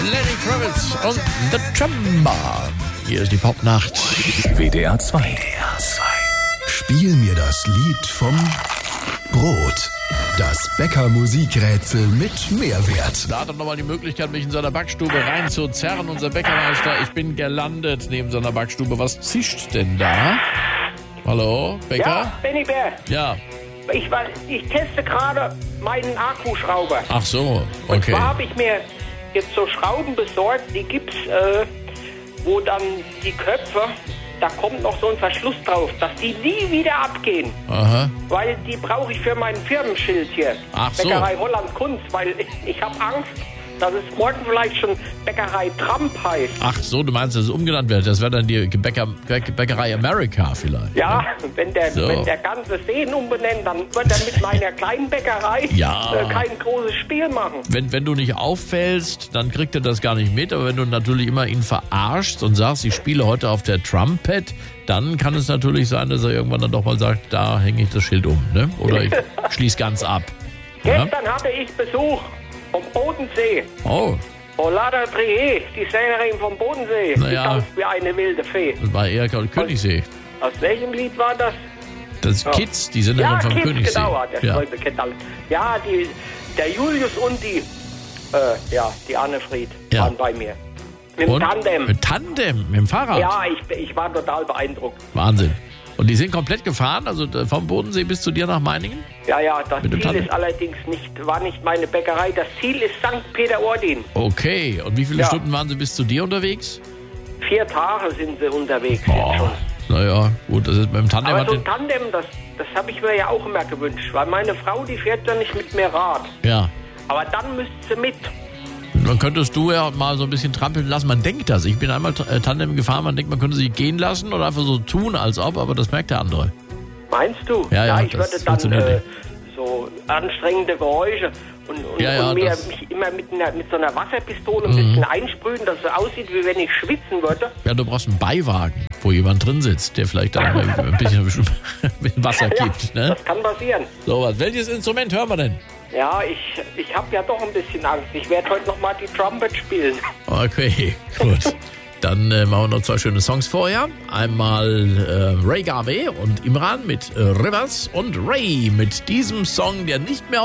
Lenny Kravitz und The Chumba. Hier ist die Popnacht. WDR 2. Spiel mir das Lied vom Brot. Das Bäcker-Musikrätsel mit Mehrwert. Da hat er nochmal die Möglichkeit, mich in seiner Backstube reinzuzerren. Unser Bäckermeister, ich bin gelandet neben seiner Backstube. Was zischt denn da? Hallo, Bäcker? Ja, Benny Bär. Ja. Ich teste gerade meinen Akkuschrauber. Ach so, okay. Und zwar habe ich mir jetzt so Schrauben besorgt, die gibt's, wo dann die Köpfe, da kommt noch so ein Verschluss drauf, dass die nie wieder abgehen. Aha. Weil die brauche ich für mein Firmenschild hier. Ach so. Bäckerei Holland Kunst, weil ich habe Angst, dass es morgen vielleicht schon Bäckerei Trump heißt. Ach so, du meinst, dass es umgenannt wird. Das wäre dann die Bäckerei America vielleicht. Ja, ne? wenn der ganze See umbenennt, dann wird er mit meiner kleinen Bäckerei kein großes Spiel machen. Wenn du nicht auffällst, dann kriegt er das gar nicht mit. Aber wenn du natürlich immer ihn verarschst und sagst, ich spiele heute auf der Trumpet, dann kann es natürlich sein, dass er irgendwann dann doch mal sagt, da hänge ich das Schild um. Ne? Oder ich schließe ganz ab. Gestern hatte ich Besuch vom Bodensee. Oh. Olada Trier, die Sängerin vom Bodensee. Naja. Die tanzt wie eine wilde Fee. Das war eher Königssee. Aus welchem Lied war das? Das ist Kids, die Sängerin vom Kids, Königssee. Genau, der Stolpe kennt alles. Ja, der Julius und die Annefried waren bei mir. Mit dem Tandem. Mit Tandem, mit dem Fahrrad? Ja, ich war total beeindruckt. Wahnsinn. Und die sind komplett gefahren, also vom Bodensee bis zu dir nach Meiningen? Ja, das Mit dem Ziel Tandem? ist allerdings war nicht meine Bäckerei. Das Ziel ist St. Peter-Ording. Okay, und wie viele Stunden waren sie bis zu dir unterwegs? 4 Tage sind sie unterwegs Oh, jetzt schon. naja, gut, das ist beim Tandem. Aber so ein Tandem, das habe ich mir ja auch immer gewünscht. Weil meine Frau, die fährt ja nicht mit mir Rad. Ja. Aber dann müsste sie mit. Dann könntest du ja mal so ein bisschen trampeln lassen. Man denkt das. Ich bin einmal Tandem gefahren, man denkt, man könnte sie gehen lassen oder einfach so tun, als ob, aber das merkt der andere. Meinst du? Ja, ich würde dann so anstrengende Geräusche und mich immer mit so einer Wasserpistole ein bisschen einsprühen, dass es so aussieht, wie wenn ich schwitzen würde. Ja, du brauchst einen Beiwagen, wo jemand drin sitzt, der vielleicht dann ein bisschen Wasser gibt. Ne? Das kann passieren. So was. Welches Instrument hören wir denn? Ja, ich habe ja doch ein bisschen Angst. Ich werde heute noch mal die Trumpet spielen. Okay, gut. Dann machen wir noch 2 schöne Songs vorher. Einmal Ray Garvey und Imran mit Rivers und Ray mit diesem Song, der nicht mehr